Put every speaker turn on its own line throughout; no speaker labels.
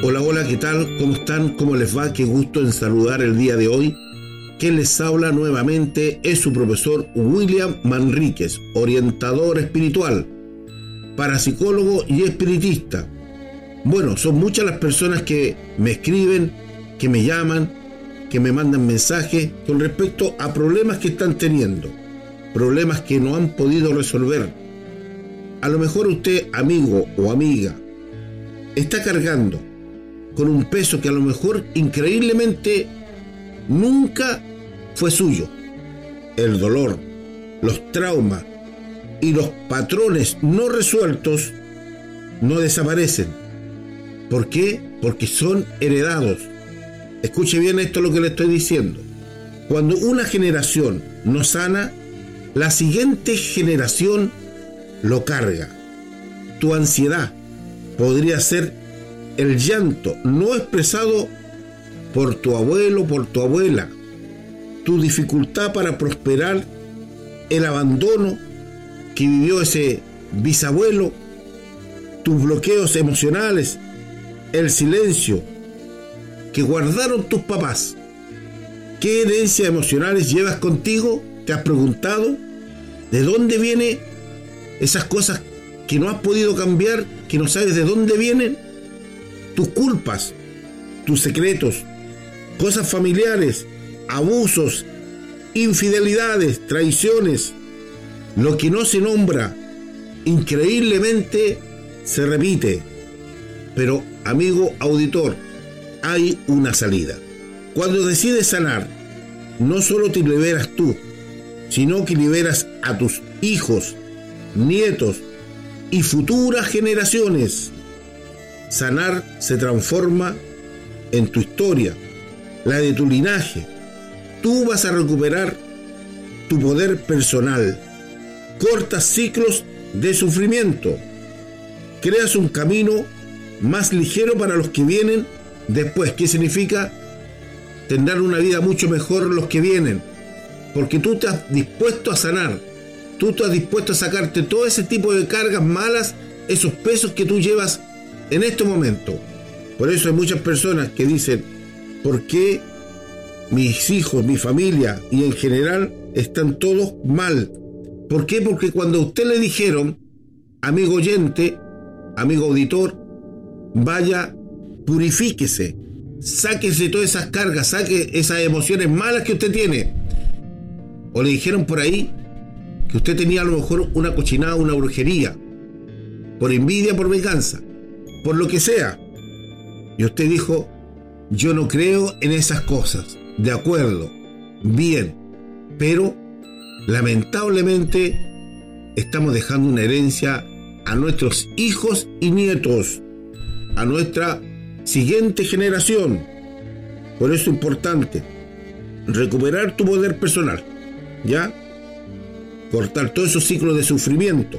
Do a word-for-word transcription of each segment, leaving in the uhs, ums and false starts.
Hola, hola, ¿qué tal? ¿Cómo están? ¿Cómo les va? Qué gusto en saludar el día de hoy. Quien les habla nuevamente es su profesor William Manríquez, orientador espiritual, parapsicólogo y espiritista. Bueno, son muchas las personas que me escriben, que me llaman, que me mandan mensajes con respecto a problemas que están teniendo, problemas que no han podido resolver. A lo mejor usted, amigo o amiga, está cargando con un peso que a lo mejor increíblemente nunca fue suyo. El dolor, los traumas y los patrones no resueltos no desaparecen. ¿Por qué? Porque son heredados. Escuche bien esto lo que le estoy diciendo. Cuando una generación no sana, la siguiente generación lo carga. Tu ansiedad podría ser el llanto no expresado por tu abuelo, por tu abuela. Tu dificultad para prosperar, el abandono que vivió ese bisabuelo, tus bloqueos emocionales, el silencio que guardaron tus papás. ¿Qué herencias emocionales llevas contigo? ¿Te has preguntado? ¿De dónde vienen esas cosas que no has podido cambiar, que no sabes de dónde vienen? Tus culpas, tus secretos, cosas familiares, abusos, infidelidades, traiciones. Lo que no se nombra, increíblemente se repite. Pero, amigo auditor, hay una salida. Cuando decides sanar, no solo te liberas tú, sino que liberas a tus hijos, nietos y futuras generaciones. Sanar se transforma en tu historia, la de tu linaje. Tú vas a recuperar tu poder personal. Cortas ciclos de sufrimiento. Creas un camino más ligero para los que vienen después. ¿Qué significa? Tendrán una vida mucho mejor los que vienen, porque tú te has dispuesto a sanar. Tú te has dispuesto a sacarte todo ese tipo de cargas malas, esos pesos que tú llevas en este momento. Por eso hay muchas personas que dicen: ¿por qué mis hijos, mi familia y en general están todos mal? ¿Por qué? Porque cuando a usted le dijeron, amigo oyente, amigo auditor, vaya, purifíquese, sáquese todas esas cargas, saque esas emociones malas que usted tiene. O le dijeron por ahí que usted tenía a lo mejor una cochinada, una brujería, por envidia, por venganza, por lo que sea. Y usted dijo: yo no creo en esas cosas. De acuerdo, bien, pero lamentablemente estamos dejando una herencia a nuestros hijos y nietos, a nuestra siguiente generación. Por eso es importante recuperar tu poder personal, ¿ya? Cortar todos esos ciclos de sufrimiento,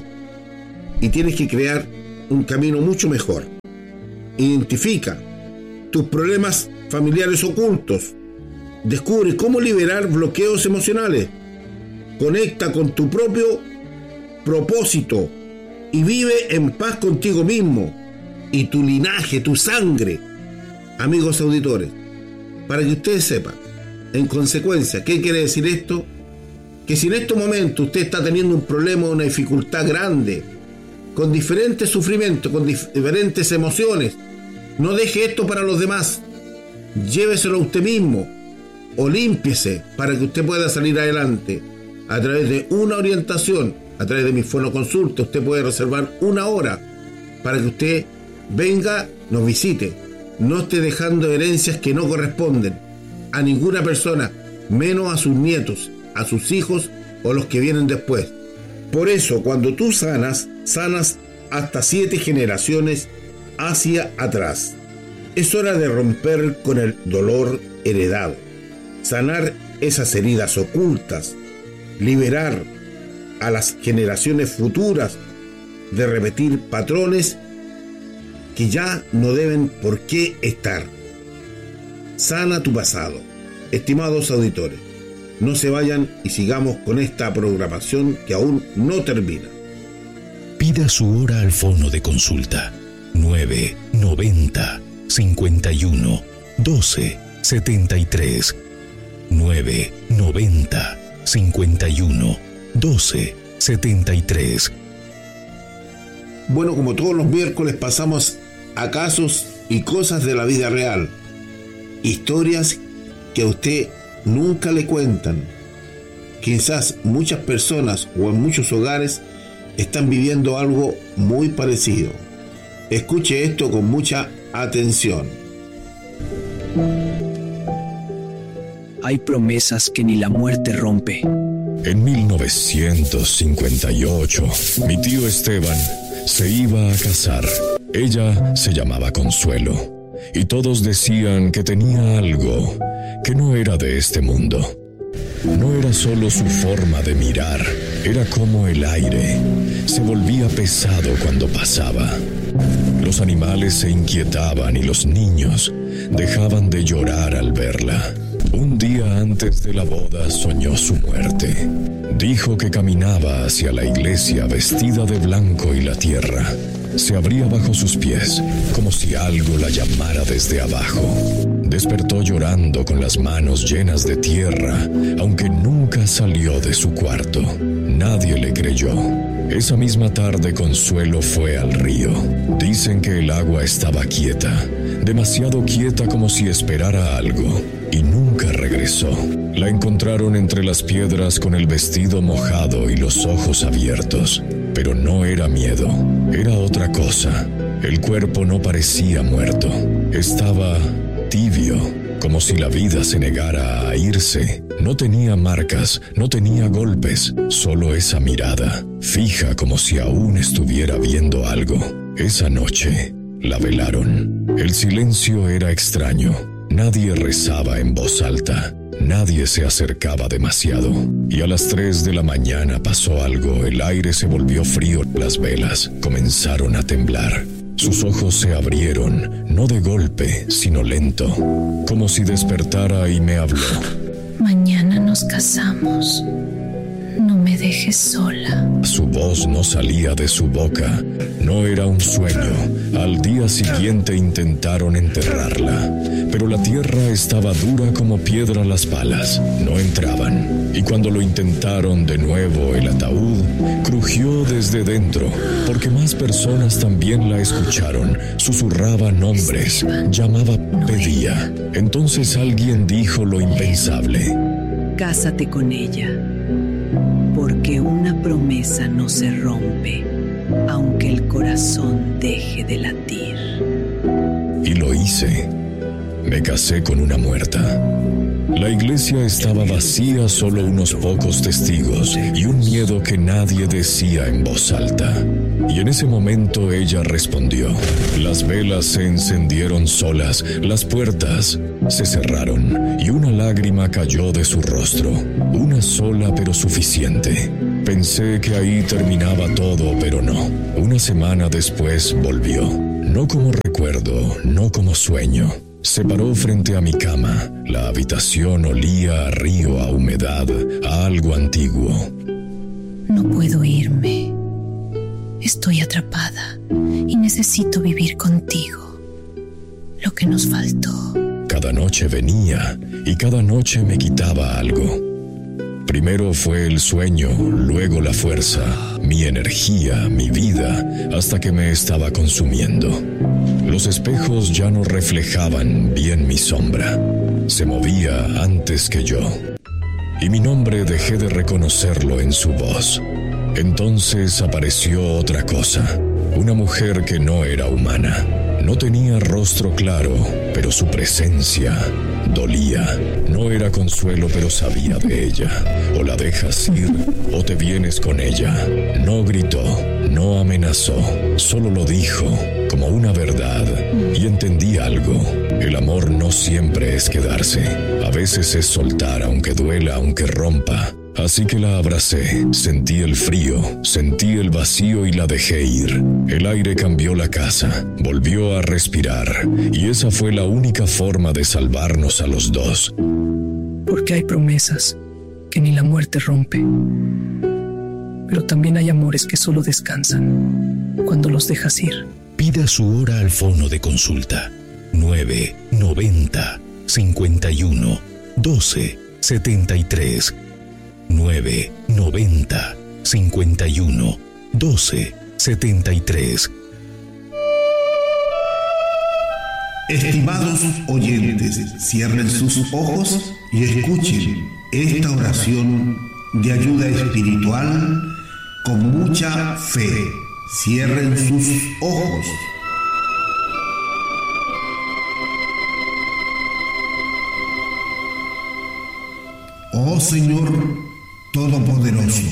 y tienes que crear un camino mucho mejor. Identifica tus problemas familiares ocultos. Descubre cómo liberar bloqueos emocionales. Conecta con tu propio propósito y vive en paz contigo mismo y tu linaje, tu sangre. Amigos auditores, para que ustedes sepan, en consecuencia, ¿qué quiere decir esto? Que si en este momento usted está teniendo un problema, una dificultad grande, con diferentes sufrimientos, con dif- diferentes emociones, no deje esto para los demás. Lléveselo a usted mismo o límpiese para que usted pueda salir adelante. A través de una orientación, a través de mi fonoconsulta, usted puede reservar una hora para que usted venga, nos visite. No esté dejando herencias que no corresponden a ninguna persona, menos a sus nietos, a sus hijos o los que vienen después. Por eso, cuando tú sanas, sanas hasta siete generaciones hacia atrás. Es hora de romper con el dolor heredado, sanar esas heridas ocultas, liberar a las generaciones futuras de repetir patrones que ya no deben por qué estar. Sana tu pasado. Estimados auditores, no se vayan y sigamos con esta programación que aún no termina.
Pida su hora al fono de consulta nueve noventa cincuenta y uno, doce, setenta y tres. nueve noventa, cincuenta y uno, doce, setenta y tres.
Bueno, como todos los miércoles pasamos a casos y cosas de la vida real. Historias que a usted nunca le cuentan. Quizás muchas personas o en muchos hogares están viviendo algo muy parecido. Escuche esto con mucha atención.
Hay promesas que ni la muerte rompe.
En mil novecientos cincuenta y ocho, mi tío Esteban se iba a casar. Ella se llamaba Consuelo, y todos decían que tenía algo que no era de este mundo. No era solo su forma de mirar, era como el aire. Se volvía pesado cuando pasaba. Los animales se inquietaban y los niños dejaban de llorar al verla. Un día antes de la boda soñó su muerte. Dijo que caminaba hacia la iglesia vestida de blanco y la tierra se abría bajo sus pies, como si algo la llamara desde abajo. Despertó llorando con las manos llenas de tierra, aunque nunca salió de su cuarto. Nadie le creyó. Esa misma tarde Consuelo fue al río. Dicen que el agua estaba quieta, demasiado quieta como si esperara algo, y nunca regresó. La encontraron entre las piedras con el vestido mojado y los ojos abiertos. Pero no era miedo, era otra cosa. El cuerpo no parecía muerto, estaba tibio, como si la vida se negara a irse. No tenía marcas, no tenía golpes, solo esa mirada, fija como si aún estuviera viendo algo. Esa noche la velaron. El silencio era extraño. Nadie rezaba en voz alta. Nadie se acercaba demasiado. Y a las tres de la mañana pasó algo. El aire se volvió frío. Las velas comenzaron a temblar. Sus ojos se abrieron, no de golpe, sino lento, como si despertara y me habló.
Mañana nos casamos. No me dejes sola.
Su voz no salía de su boca. No era un sueño. Al día siguiente intentaron enterrarla, pero la tierra estaba dura como piedra las palas. No entraban. Y cuando lo intentaron de nuevo, el ataúd crujió desde dentro, porque más personas también la escucharon. Susurraba nombres, llamaba, pedía. Entonces alguien dijo lo impensable.
Cásate con ella, porque una promesa no se rompe, aunque el corazón deje de latir.
Y lo hice. Me casé con una muerta. La iglesia estaba vacía, solo unos pocos testigos y un miedo que nadie decía en voz alta. Y en ese momento ella respondió. Las velas se encendieron solas, las puertas se cerraron y una lágrima cayó de su rostro. Una sola pero suficiente. Pensé que ahí terminaba todo, pero no. Una semana después volvió. No como recuerdo, no como sueño. Se paró frente a mi cama. La habitación olía a río, a humedad, a algo antiguo.
No puedo irme. Estoy atrapada y necesito vivir contigo. Lo que nos faltó.
Cada noche venía y cada noche me quitaba algo. Primero fue el sueño, luego la fuerza, mi energía, mi vida, hasta que me estaba consumiendo. Los espejos ya no reflejaban bien mi sombra. Se movía antes que yo. Y mi nombre dejé de reconocerlo en su voz. Entonces apareció otra cosa. Una mujer que no era humana. No tenía rostro claro, pero su presencia dolía. No era Consuelo, pero sabía de ella. O la dejas ir, o te vienes con ella. No gritó, no amenazó, solo lo dijo como una verdad. Y entendí algo. El amor no siempre es quedarse. A veces es soltar, aunque duela, aunque rompa. Así que la abracé, sentí el frío, sentí el vacío y la dejé ir. El aire cambió la casa, volvió a respirar, y esa fue la única forma de salvarnos a los dos.
Porque hay promesas que ni la muerte rompe. Pero también hay amores que solo descansan cuando los dejas ir.
Pida su hora al fono de consulta nueve noventa cincuenta y uno doce setenta y tres. nueve noventa cincuenta y uno doce setenta y tres.
Estimados oyentes, cierren sus ojos y escuchen esta oración de ayuda espiritual con mucha fe. Cierren sus ojos. Oh Señor Todopoderoso,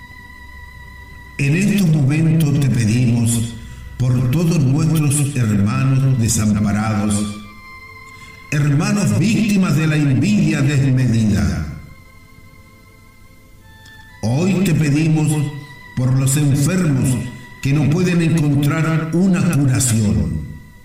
en estos momentos te pedimos por todos nuestros hermanos desamparados, hermanos víctimas de la envidia desmedida. Hoy te pedimos por los enfermos que no pueden encontrar una curación,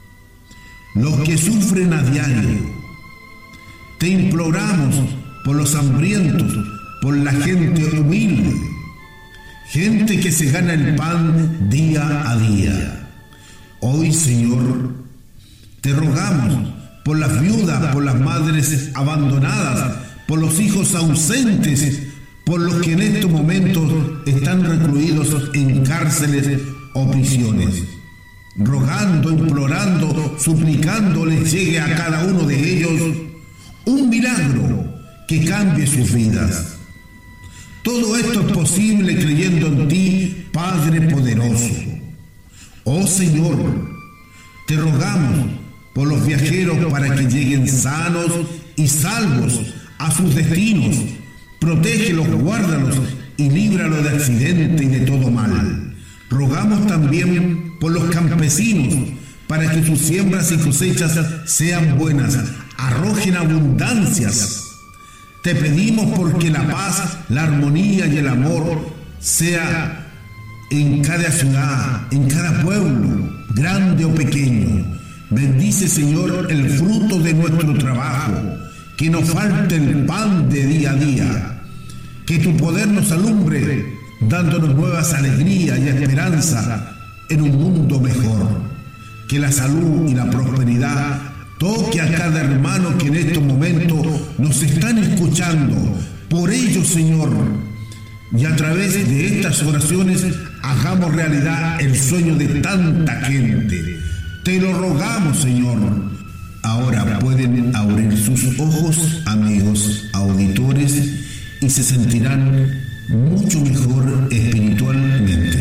los que sufren a diario. Te imploramos por los hambrientos, por la gente humilde, gente que se gana el pan día a día. Hoy, Señor, te rogamos por las viudas, por las madres abandonadas, por los hijos ausentes, por los que en estos momentos están recluidos en cárceles o prisiones. Rogando, implorando, suplicando les llegue a cada uno de ellos un milagro que cambie sus vidas. Todo esto es posible creyendo en ti, Padre poderoso. Oh Señor, te rogamos por los viajeros para que lleguen sanos y salvos a sus destinos. Protégelos, guárdalos y líbralos de accidentes y de todo mal. Rogamos también por los campesinos para que sus siembras y cosechas sean buenas, arrojen abundancias. Te pedimos porque la paz, la armonía y el amor sea en cada ciudad, en cada pueblo, grande o pequeño. Bendice, Señor, el fruto de nuestro trabajo, que nos falte el pan de día a día, que tu poder nos alumbre, dándonos nuevas alegrías y esperanza en un mundo mejor. Que la salud y la prosperidad toque a cada hermano que en estos momentos nos están escuchando. Por ello, Señor, y a través de estas oraciones hagamos realidad el sueño de tanta gente. Te lo rogamos, Señor. Ahora pueden abrir sus ojos, amigos auditores, y se sentirán mucho mejor espiritualmente.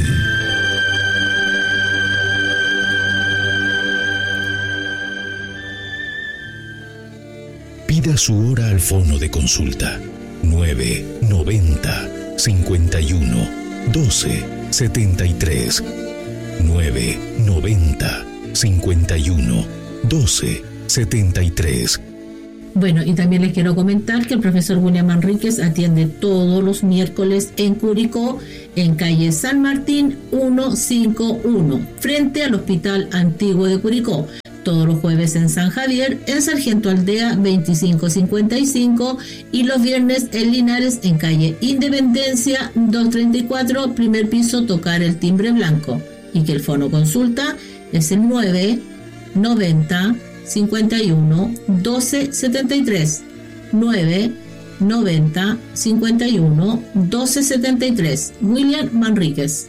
Pida su hora al fono de consulta nueve noventa cincuenta y uno doce setenta y tres. nueve noventa cincuenta y uno doce setenta y tres.
Bueno, y también les quiero comentar que el profesor William Manríquez atiende todos los miércoles en Curicó, en calle San Martín ciento cincuenta y uno, frente al Hospital Antiguo de Curicó. Todos los jueves en San Javier, en Sargento Aldea veinticinco cincuenta y cinco, y los viernes en Linares, en calle Independencia doscientos treinta y cuatro, primer piso, tocar el timbre blanco. Y que el fono consulta es el nueve noventa cincuenta y uno doce setenta y tres. nueve noventa cincuenta y uno doce setenta y tres. William Manríquez.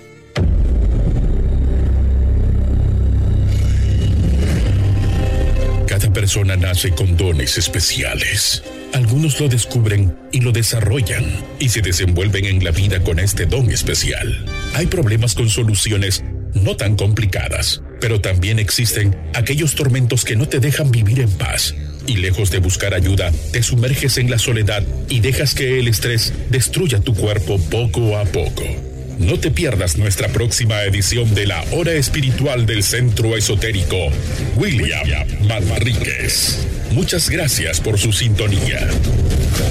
Cada persona nace con dones especiales. Algunos lo descubren y lo desarrollan y se desenvuelven en la vida con este don especial. Hay problemas con soluciones no tan complicadas, pero también existen aquellos tormentos que no te dejan vivir en paz. Y lejos de buscar ayuda, te sumerges en la soledad y dejas que el estrés destruya tu cuerpo poco a poco. No te pierdas nuestra próxima edición de la Hora Espiritual del Centro Esotérico William Manríquez. Muchas gracias por su sintonía.